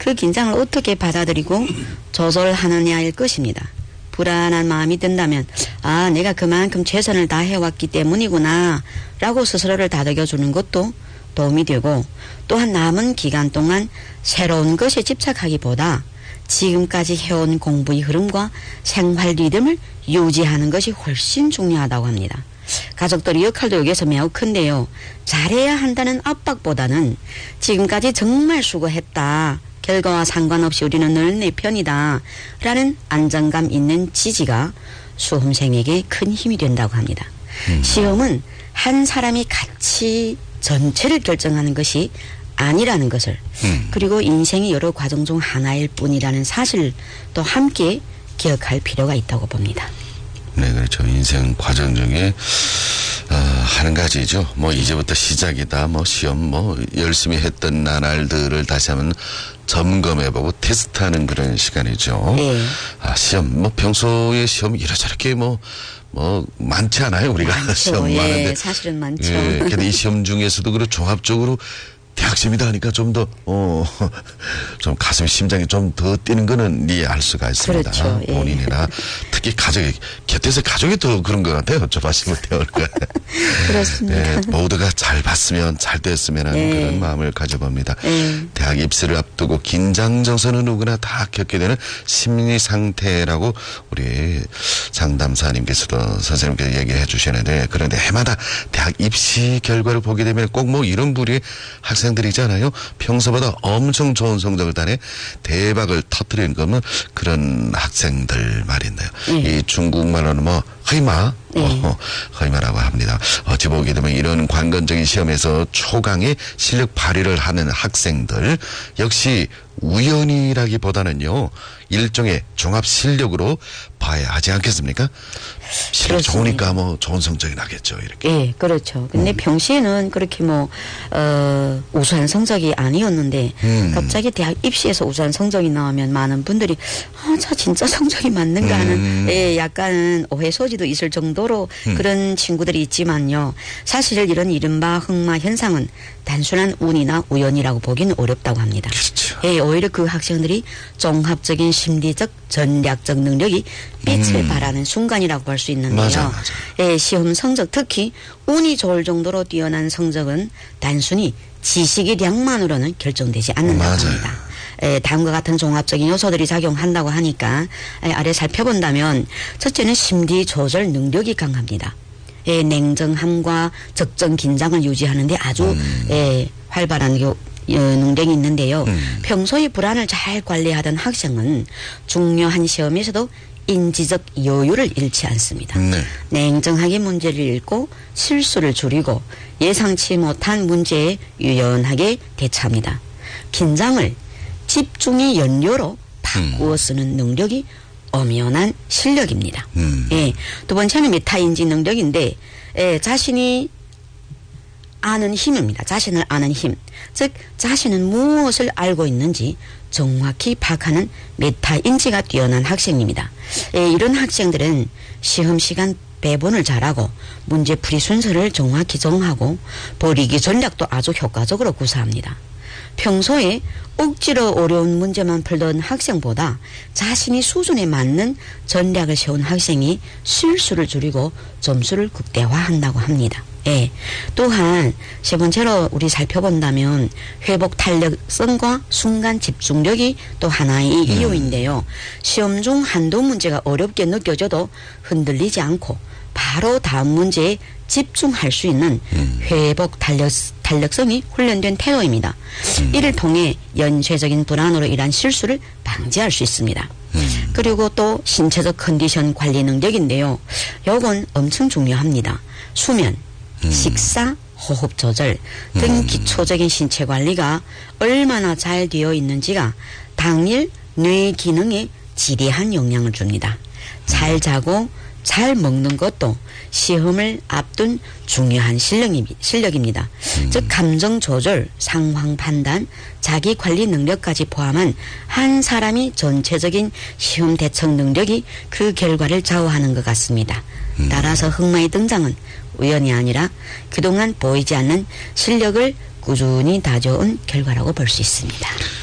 그 긴장을 어떻게 받아들이고 조절하느냐일 것입니다. 불안한 마음이 든다면 내가 그만큼 최선을 다해왔기 때문이구나 라고 스스로를 다독여주는 것도 도움이 되고, 또한 남은 기간 동안 새로운 것에 집착하기보다 지금까지 해온 공부의 흐름과 생활 리듬을 유지하는 것이 훨씬 중요하다고 합니다. 가족들의 역할도 여기서 매우 큰데요. 잘해야 한다는 압박보다는 지금까지 정말 수고했다, 결과와 상관없이 우리는 늘 내 편이다 라는 안정감 있는 지지가 수험생에게 큰 힘이 된다고 합니다. 시험은 한 사람이 가치 전체를 결정하는 것이 아니라는 것을, 그리고 인생의 여러 과정 중 하나일 뿐이라는 사실도 함께 기억할 필요가 있다고 봅니다. 네, 그렇죠. 인생 과정 중에 한 가지죠. 이제부터 시작이다. 시험 열심히 했던 나날들을 다시 한번 점검해보고 테스트하는 그런 시간이죠. 네. 시험 평소에 시험 이러저렇게 많지 않아요, 우리가. 많죠. 시험 예, 많은데. 사실은 많죠. 예, 근데 이 시험 중에서도 종합적으로 대학시험이다 하니까 좀 더, 좀 가슴, 심장이 좀 더 뛰는 거는 이해할 수가 있습니다. 그렇죠. 예. 본인이나 특히 가족이, 곁에서 가족이 더 그런 것 같아요. 저 하시면 돼요. 그렇습니다. 예, 모두가 잘 봤으면, 잘 됐으면 하는 예. 그런 마음을 가져봅니다. 예. 대학 입시를 앞두고 긴장 정서는 누구나 다 겪게 되는 심리 상태라고 우리 상담사님께서도 선생님께서 얘기해 주시는데, 그런데 해마다 대학 입시 결과를 보게 되면 꼭 이런 부류의 학생들이잖아요. 평소보다 엄청 좋은 성적을 따내 대박을 터뜨리는 거면 그런 학생들 말인데요. 이 중국말로는 허이마, 허이마라고 합니다. 어찌 보게 되면 이런 관건적인 시험에서 초강의 실력 발휘를 하는 학생들 역시 우연이라기보다는요, 일종의 종합 실력으로 봐야 하지 않겠습니까? 실력 좋으니까 좋은 성적이 나겠죠, 이렇게. 예, 그렇죠. 근데 평시에는 그렇게 우수한 성적이 아니었는데 갑자기 대학 입시에서 우수한 성적이 나오면 많은 분들이 저 진짜 성적이 맞는가 하는 약간 오해 소지도 있을 정도로 그런 친구들이 있지만요. 사실 이런 이른바 흑마 현상은 단순한 운이나 우연이라고 보기는 어렵다고 합니다. 그렇죠. 예, 오히려 그 학생들이 종합적인 심리적 전략적 능력이 빛을 발하는 순간이라고 볼 수 있는데요. 맞아. 예, 시험 성적, 특히 운이 좋을 정도로 뛰어난 성적은 단순히 지식의 량만으로는 결정되지 않는다고 합니다. 다음과 같은 종합적인 요소들이 작용한다고 하니까 아래 살펴본다면, 첫째는 심리 조절 능력이 강합니다. 냉정함과 적정 긴장을 유지하는 데 아주 활발한 능력이 있는데요. 평소에 불안을 잘 관리하던 학생은 중요한 시험에서도 인지적 여유를 잃지 않습니다. 냉정하게 문제를 읽고 실수를 줄이고 예상치 못한 문제에 유연하게 대처합니다. 긴장을 집중의 연료로 바꾸어 쓰는 능력이 엄연한 실력입니다. 두 번째는 메타인지 능력인데, 자신이 아는 힘입니다. 자신을 아는 힘. 즉, 자신은 무엇을 알고 있는지 정확히 파악하는 메타인지가 뛰어난 학생입니다. 이런 학생들은 시험 시간 배분을 잘하고 문제풀이 순서를 정확히 정하고 버리기 전략도 아주 효과적으로 구사합니다. 평소에 억지로 어려운 문제만 풀던 학생보다 자신이 수준에 맞는 전략을 세운 학생이 실수를 줄이고 점수를 극대화한다고 합니다. 또한 세 번째로 우리 살펴본다면 회복 탄력성과 순간 집중력이 또 하나의 이유인데요. 시험 중 한두 문제가 어렵게 느껴져도 흔들리지 않고 바로 다음 문제에 집중할 수 있는 회복 탄력성이 훈련된 태도입니다. 이를 통해 연쇄적인 불안으로 인한 실수를 방지할 수 있습니다. 그리고 또 신체적 컨디션 관리 능력인데요. 요건 엄청 중요합니다. 수면, 식사, 호흡 조절 등 기초적인 신체 관리가 얼마나 잘 되어 있는지가 당일 뇌 기능에 지대한 영향을 줍니다. 잘 자고 잘 먹는 것도 시험을 앞둔 중요한 실력입니다. 즉 감정 조절, 상황 판단, 자기 관리 능력까지 포함한 한 사람이 전체적인 시험 대처 능력이 그 결과를 좌우하는 것 같습니다. 따라서 흑마의 등장은 우연이 아니라 그동안 보이지 않는 실력을 꾸준히 다져온 결과라고 볼 수 있습니다.